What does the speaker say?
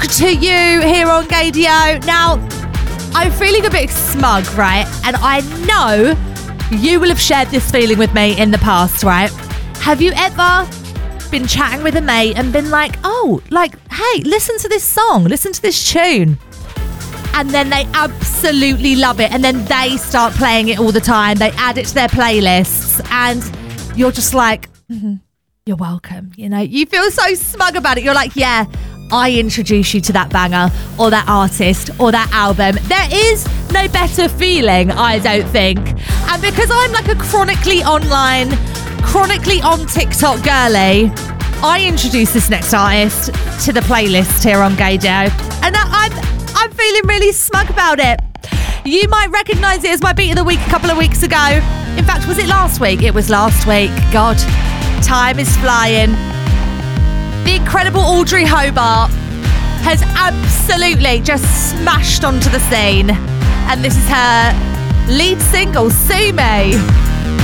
to you here on Gaydio. Now, I'm feeling a bit smug, right? And I know you will have shared this feeling with me in the past, right? Have you ever been chatting with a mate and been like, oh, like, hey, listen to this song, listen to this tune. And then they absolutely love it. And then they start playing it all the time. They add it to their playlists. And you're just like, you're welcome. You know, you feel so smug about it. You're like, yeah, I introduced you to that banger or that artist or that album. There is no better feeling, I don't think. And because I'm like a chronically online, chronically on TikTok girly, I introduced this next artist to the playlist here on Gaydio. And I'm feeling really smug about it. You might recognise it as my beat of the week a couple of weeks ago. In fact, was it last week? It was last week. God, time is flying. The incredible Audrey Hobart has absolutely just smashed onto the scene. And this is her lead single, Sue Me.